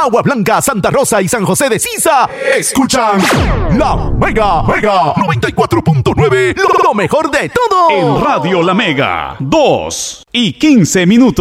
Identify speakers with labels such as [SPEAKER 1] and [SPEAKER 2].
[SPEAKER 1] Agua Blanca, Santa Rosa y San José de Sisa escuchan La Mega 94.9, lo mejor de todo.
[SPEAKER 2] En Radio La Mega, 2:15.